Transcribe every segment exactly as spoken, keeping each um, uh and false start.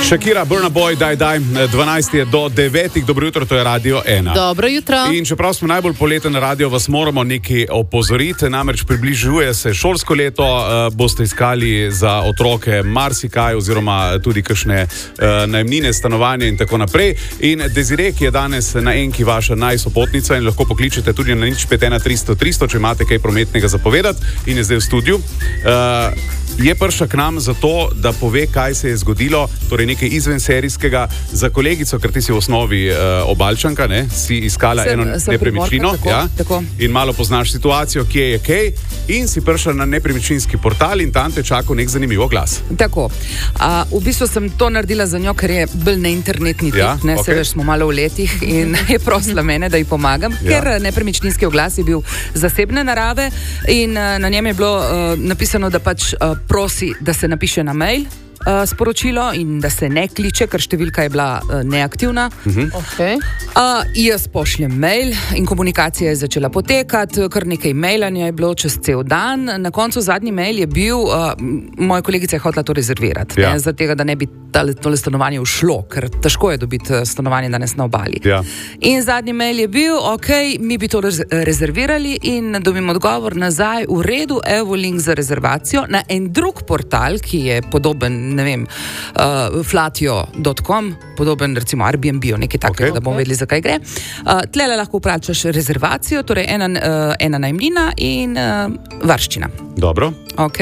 Shakira, Burna Boy, daj, daj, dvanajst je do devetih, dobro jutro, to je Radio ena. Dobro jutro. In čeprav smo najbolj poleten radio, vas moramo nekaj opozoriti, namreč približuje se šolsko leto, uh, boste iskali za otroke marsikaj oziroma tudi kakšne uh, najemnine, stanovanja in tako naprej. In Desire, ki je danes na enki vaša najsopotnica in lahko pokličete tudi na nič pet ena tristo tristo, če imate kaj prometnega zapovedati in je zdaj v studiu. Uh, Je prišla k nam zato, da pove, kaj se je zgodilo, torej nekaj izvenserijskega za kolegico, ker ti si v osnovi uh, Obalčanka, ne? Si iskala sem, eno nepremičnino ja? In malo poznaš situacijo, kje je kaj, in si prišla na nepremičninski portal in tam te čakal nek zanimiv oglas. Tako. A, v bistvu sem to naredila za njo, ker je bolj na internetni tip, ja? ne, okay. Se veš, smo malo v letih in je prosila mene, da ji pomagam, ja. Ker nepremičninski oglas je bil zasebne narave in uh, na njem je bilo uh, napisano, da pač uh, prosi, da se napiše na mail uh, sporočilo in da se ne kliče, ker številka je bila uh, neaktivna. Uh-huh. Okay. Uh, jaz pošljem mail in komunikacija je začela potekati, kar nekaj mailanja je bilo čez cel dan. Na koncu zadnji mail je bil, uh, moja kolegica je hotela to rezervirati, ja. ne, za tega, da ne bi tale, tole stanovanje ušlo, ker težko je dobiti stanovanje danes na obali. Ja. In zadnji mail je bil, ok, mi bi to rezervirali in dobim odgovor nazaj, v redu, evo link za rezervacijo na en drug portal, ki je podoben, ne vem, uh, flatio dot com, podoben recimo Airbnb, nekaj takega, okay. Da bomo vedeli, zakaj gre. Uh, tlele lahko vprašaš rezervacijo, torej ena, uh, ena najemnina in uh, varščina. Dobro. Ok.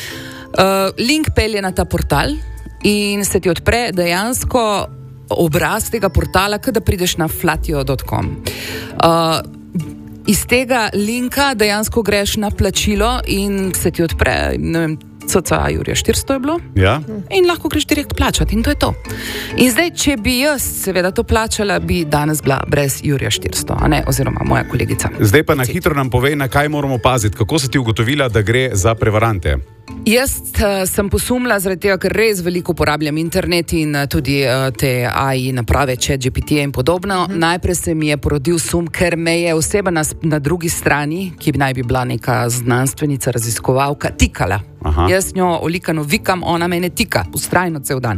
Uh, link pelje na ta portal in se ti odpre dejansko obraz tega portala, kada prideš na flatio dot com. Uh, iz tega linka dejansko greš na plačilo in se ti odpre, ne vem, coca Jurija štiristo je bilo, ja. In lahko greš direkt plačati in to je to. In zdaj, če bi jaz seveda to plačala, bi danes bila brez Jurija štiristo, a ne, oziroma moja kolegica. Zdaj pa na hitro nam povej, na kaj moramo paziti, kako si ti ugotovila, da gre za prevarante? Jaz uh, sem posumila zaradi tega, ker res veliko uporabljam internet in uh, tudi uh, te A I naprave, ChatGPT in podobno. Uh-huh. Najprej se mi je porodil sum, ker me je oseba na, na drugi strani, ki bi naj bi bila neka znanstvenica, raziskovalka, tikala. Aha. Jaz njo olikano vikam, ona mene tika, ustrajno cel dan.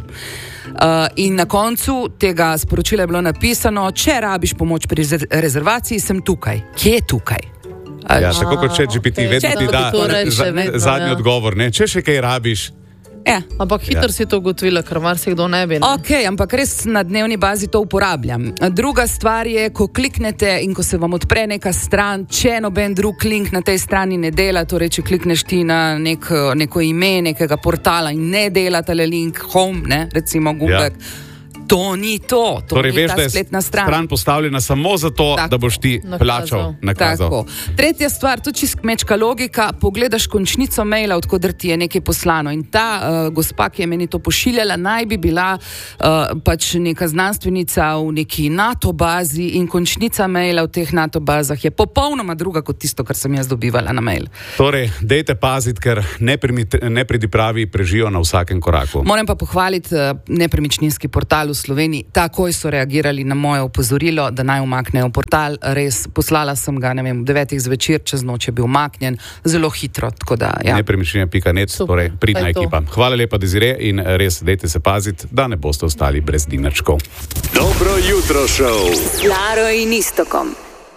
Uh, in na koncu tega sporočila je bilo napisano, če rabiš pomoč pri rezervaciji, sem tukaj. Kje je tukaj? Ja, tako kot ChatGPT, okay. Vedno ti da za, vedno, zadnji ja. Odgovor, ne? Če še kaj rabiš. Ja. Ampak hitro ja. Si to ugotovila, ker marsikdo ne bi. Ne? Ok, ampak res na dnevni bazi to uporabljam. Druga stvar je, ko kliknete in ko se vam odpre neka stran, če noben drug link na tej strani ne dela, torej če klikneš ti na nek, neko ime nekega portala in ne dela tale link home, ne, recimo Google. Ja. To ni to, to torej, ni veš, ta spletna stran. Stran postavljena samo zato, tako, da boš ti nakazal. plačal nakazal. Tako. Tretja stvar, tudi čist kmečka logika, pogledaš končnico maila, odkudar ti je nekaj poslano in ta uh, gospa, ki je meni to pošiljala, naj bi bila uh, pač neka znanstvenica v neki NATO bazi in končnica maila v teh NATO bazah je popolnoma druga kot tisto, kar sem jaz dobivala na mail. Torej, dejte paziti, ker nepridipravi prežijo na vsakem koraku. Moram pa pohvaliti uh, nepremičninski portal v Sloveniji, takoj so reagirali na moje opozorilo, da naj umaknejo portal, res, poslala sem ga, ne vem, v devetih zvečer, čez noč je bil umaknjen, zelo hitro, tako da, ja. nepremičnina pika net, torej pridna ekipa. Hvala lepa, Desire, in res, dejte se paziti, da ne boste ostali brez dinarčkov. Dobro jutro, šov! Laro in Istokom.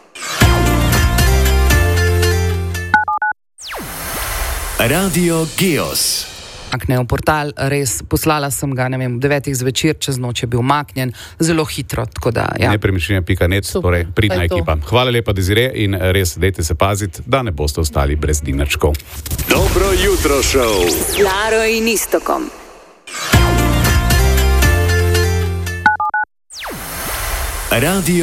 Radio Geos. Maknejo portal, res, poslala sem ga, ne vem, v devetih zvečer, čez noč je bil umaknjen, zelo hitro, tako da, ja. nepremičnina pika net, torej pridna ekipa. Hvala lepa, Desire, in res, dejte se paziti, da ne boste ostali brez dinarčkov. Dobro jutro, šov! Laro in Istokom. Radio